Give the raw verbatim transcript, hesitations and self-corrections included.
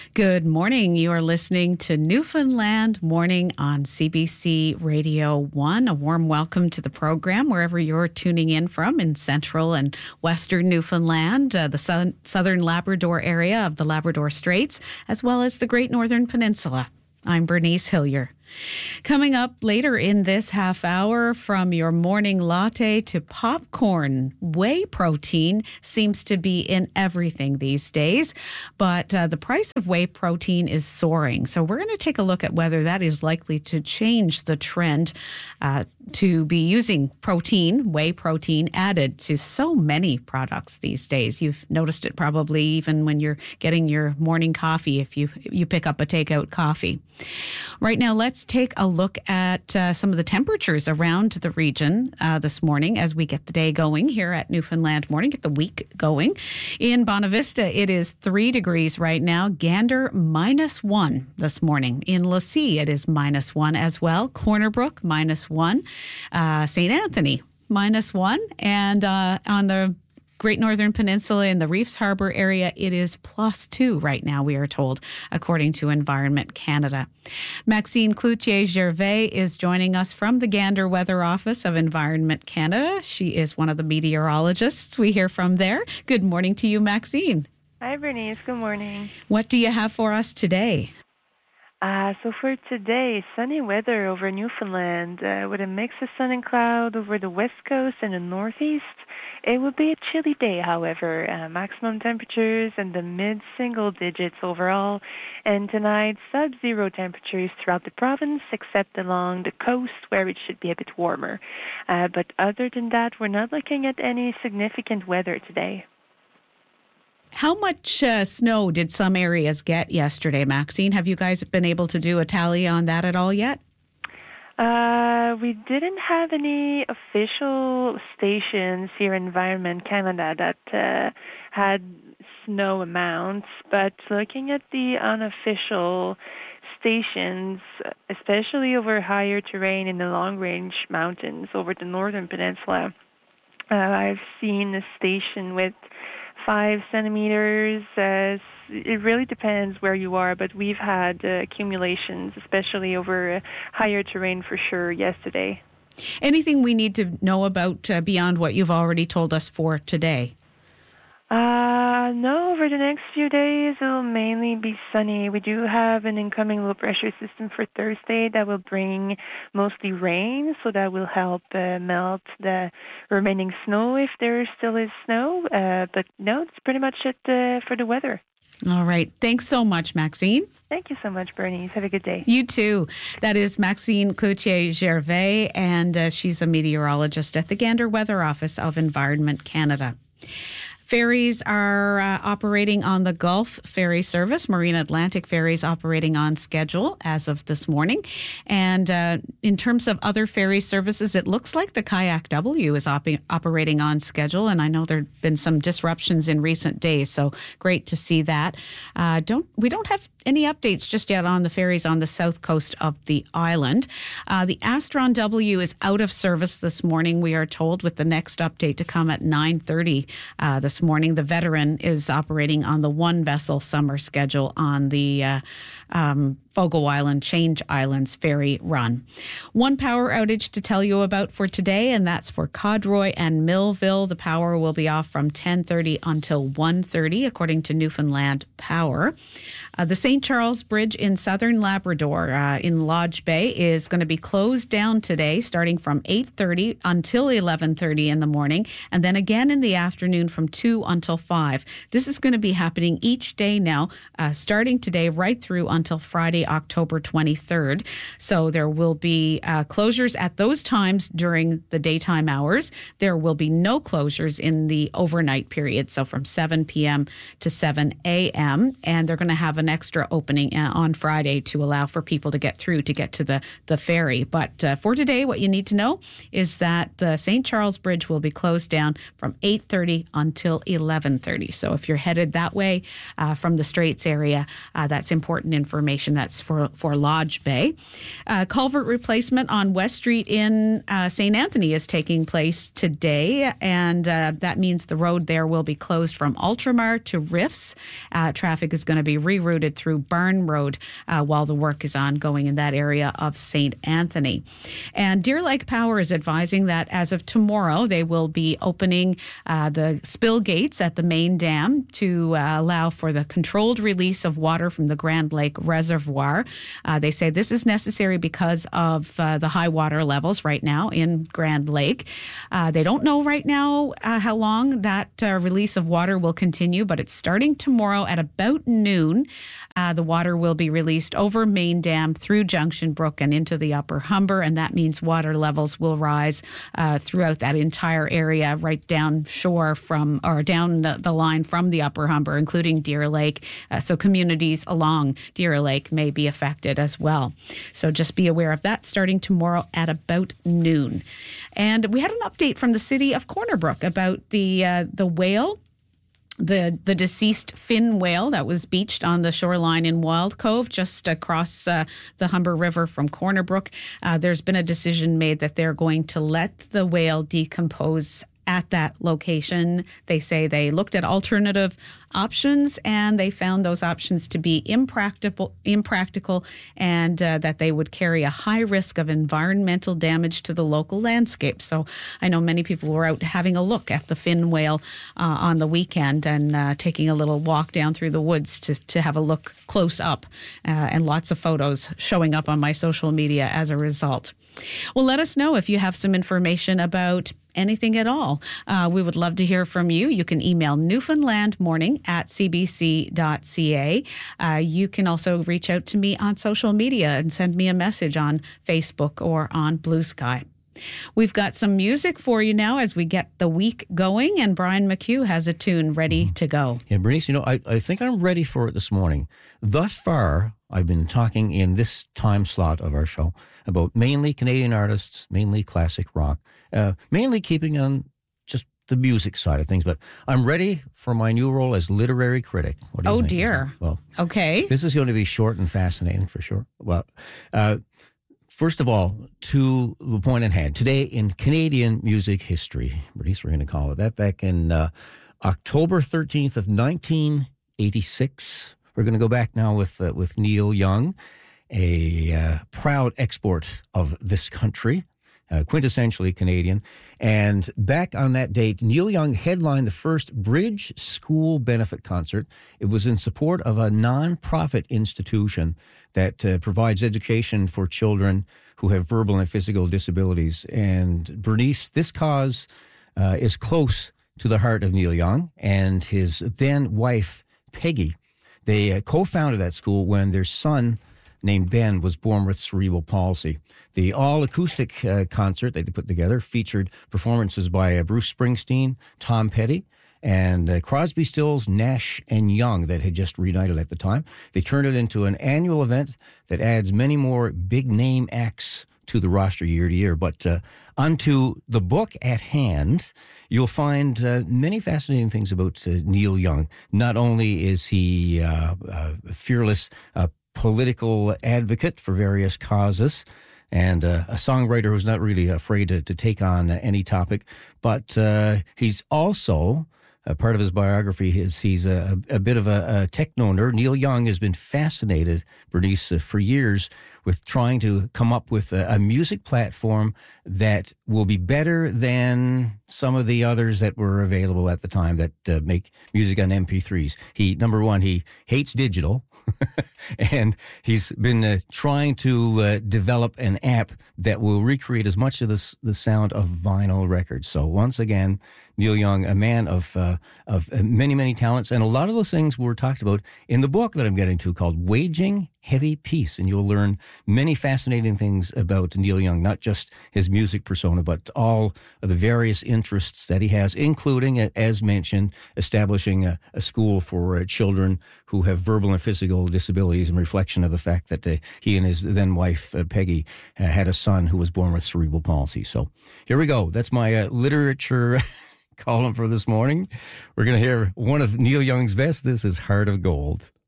Good morning. You are listening to Newfoundland Morning on C B C Radio one. A warm welcome to the program wherever you're tuning in from in central and western Newfoundland, uh, the southern, southern Labrador area of the Labrador Straits, as well as the Great Northern Peninsula. I'm Bernice Hillier. Coming up later in this half hour, from your morning latte to popcorn, whey protein seems to be in everything these days, but uh, the price of whey protein is soaring. So we're going to take a look at whether that is likely to change the trend uh, to be using protein, whey protein, added to so many products these days. You've noticed it probably even when you're getting your morning coffee, if you you pick up a takeout coffee. Right now, let's take a look at uh, some of the temperatures around the region uh, this morning as we get the day going here at Newfoundland Morning, get the week going. In Bonavista, it is three degrees right now. Gander, minus one this morning. In Lassie, it is minus one as well. Corner Brook, minus one. Uh, Saint Anthony, minus one. And uh, on the Great Northern Peninsula in the Reefs Harbour area, it is plus two right now, we are told, according to Environment Canada. Maxine Cloutier-Gervais is joining us from the Gander Weather Office of Environment Canada. She is one of the meteorologists we hear from there. Good morning to you, Maxine. Hi, Bernice. Good morning. What do you have for us today? Uh, so for today, sunny weather over Newfoundland uh, with a mix of sun and cloud over the west coast and the northeast. It will be a chilly day, however, uh, maximum temperatures in the mid-single digits overall, and tonight sub-zero temperatures throughout the province except along the coast where it should be a bit warmer. Uh, but other than that, we're not looking at any significant weather today. How much uh, snow did some areas get yesterday, Maxine? Have you guys been able to do a tally on that at all yet? Uh, we didn't have any official stations here in Environment Canada that uh, had snow amounts, but looking at the unofficial stations, especially over higher terrain in the long-range mountains over the Northern Peninsula, uh, I've seen a station with five centimeters. Uh, it really depends where you are, but we've had uh, accumulations, especially over uh, higher terrain for sure yesterday. Anything we need to know about uh, beyond what you've already told us for today? Uh, no, over the next few days, it'll mainly be sunny. We do have an incoming low pressure system for Thursday that will bring mostly rain, so that will help uh, melt the remaining snow if there still is snow. Uh, but no, it's pretty much it uh, for the weather. All right. Thanks so much, Maxine. Thank you so much, Bernice. Have a good day. You too. That is Maxine Cloutier-Gervais, and uh, she's a meteorologist at the Gander Weather Office of Environment Canada. Ferries are uh, operating on the Gulf Ferry Service. Marine Atlantic ferries operating on schedule as of this morning. And uh, in terms of other ferry services, it looks like the Kayak W is op- operating on schedule. And I know there have been some disruptions in recent days, so great to see that. Uh, don't we don't have any updates just yet on the ferries on the south coast of the island. Uh, the Astron W is out of service this morning, we are told, with the next update to come at nine thirty uh, this morning. The Veteran is operating on the one vessel summer schedule on the uh, um, Fogo Island, Change Islands ferry run. One power outage to tell you about for today, and that's for Codroy and Millville. The power will be off from ten thirty until one thirty, according to Newfoundland Power. Uh, the Saint Charles Bridge in southern Labrador uh, in Lodge Bay is going to be closed down today, starting from eight thirty until eleven thirty in the morning, and then again in the afternoon from two until five. This is going to be happening each day now, uh, starting today right through until Friday, October twenty-third. So there will be uh, closures at those times during the daytime hours. There will be no closures in the overnight period, so from seven p.m. to seven a.m., and they're going to have an extra opening on Friday to allow for people to get through to get to the, the ferry. But uh, for today, what you need to know is that the Saint Charles Bridge will be closed down from eight thirty until eleven thirty. So if you're headed that way uh, from the Straits area, uh, that's important information. That's That's for, for Lodge Bay. Uh, culvert replacement on West Street in uh, Saint Anthony is taking place today, and uh, that means the road there will be closed from Ultramar to Riffs. Uh, traffic is going to be rerouted through Barn Road uh, while the work is ongoing in that area of Saint Anthony. And Deer Lake Power is advising that as of tomorrow, they will be opening uh, the spill gates at the main dam to uh, allow for the controlled release of water from the Grand Lake Reservoir. Uh, they say this is necessary because of uh, the high water levels right now in Grand Lake. Uh, they don't know right now uh, how long that uh, release of water will continue, but it's starting tomorrow at about noon. Uh, the water will be released over Main Dam through Junction Brook and into the Upper Humber, and that means water levels will rise uh, throughout that entire area, right down shore from, or down the, the line from the Upper Humber, including Deer Lake. Uh, so communities along Deer Lake may be affected as well. So just be aware of that starting tomorrow at about noon. And we had an update from the city of Corner Brook about the uh, the whale. The the deceased fin whale that was beached on the shoreline in Wild Cove, just across uh, the Humber River from Corner Brook. Uh, there's been a decision made that they're going to let the whale decompose at that location. They say they looked at alternative options and they found those options to be impractical, impractical and uh, that they would carry a high risk of environmental damage to the local landscape. So I know many people were out having a look at the fin whale uh, on the weekend and uh, taking a little walk down through the woods to, to have a look close up, uh, and lots of photos showing up on my social media as a result. Well, let us know if you have some information about anything at all. Uh, we would love to hear from you. You can email newfoundlandmorning at c b c dot c a. Uh, you can also reach out to me on social media and send me a message on Facebook or on Blue Sky. We've got some music for you now as we get the week going, and Brian McHugh has a tune ready to go. Yeah, Bernice, you know, I, I think I'm ready for it this morning. Thus far, I've been talking in this time slot of our show about mainly Canadian artists, mainly classic rock, uh, mainly keeping on just the music side of things. But I'm ready for my new role as literary critic. What do you oh, think? dear. Well, okay. This is going to be short and fascinating for sure. Well, uh, first of all, to the point at hand, today in Canadian music history, Bernice, we're going to call it that, back in uh, October thirteenth of nineteen eighty-six, we're going to go back now with uh, with Neil Young, a uh, proud export of this country, uh, quintessentially Canadian. And back on that date, Neil Young headlined the first Bridge School benefit concert. It was in support of a nonprofit institution that uh, provides education for children who have verbal and physical disabilities. And Bernice, this cause uh, is close to the heart of Neil Young and his then wife, Peggy. They uh, co-founded that school when their son, named Ben, was born with cerebral palsy. The all-acoustic uh, concert that they put together featured performances by uh, Bruce Springsteen, Tom Petty, and uh, Crosby, Stills, Nash, and Young that had just reunited at the time. They turned it into an annual event that adds many more big-name acts to the roster year to year. But uh, onto the book at hand, you'll find uh, many fascinating things about uh, Neil Young. Not only is he uh, a fearless uh, political advocate for various causes, and uh, a songwriter who's not really afraid to, to take on uh, any topic, but uh, he's also, uh, part of his biography is he's a, a bit of a, a techno nerd. Neil Young has been fascinated, Bernice, uh, for years with trying to come up with a, a music platform that will be better than some of the others that were available at the time that uh, make music on M P threes. He, number one, he hates digital, and he's been uh, trying to uh, develop an app that will recreate as much of this, the sound of vinyl records. So once again, Neil Young, a man of uh, of many, many talents, and a lot of those things were talked about in the book that I'm getting to called Waging Heavy Peace, and you'll learn many fascinating things about Neil Young, not just his music persona, but all of the various interests that he has, including, as mentioned, establishing a, a school for uh, children who have verbal and physical disabilities, in reflection of the fact that uh, he and his then wife, uh, Peggy, uh, had a son who was born with cerebral palsy. So here we go. That's my uh, literature column for this morning. We're going to hear one of Neil Young's best. This is Heart of Gold.